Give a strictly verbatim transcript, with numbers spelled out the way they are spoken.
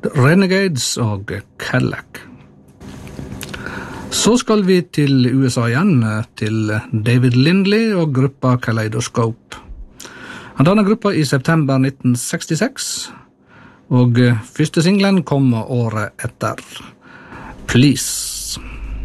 Renegades og Cadillac. Så skal vi til U S A igjen, til David Lindley og gruppa Kaleidoscope. Han dannet gruppa i september nitten sekstiseks, og første singlen kom året etter. Please.